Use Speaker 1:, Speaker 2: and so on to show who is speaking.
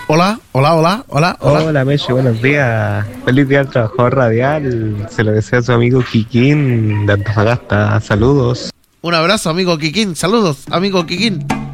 Speaker 1: Hola, hola, hola, hola, hola.
Speaker 2: Hola, Meche, buenos días. Feliz día al trabajador radial. Se lo desea a su amigo Kikín de Antofagasta. Saludos.
Speaker 1: Un abrazo, amigo Kikín. Saludos, amigo Kikín.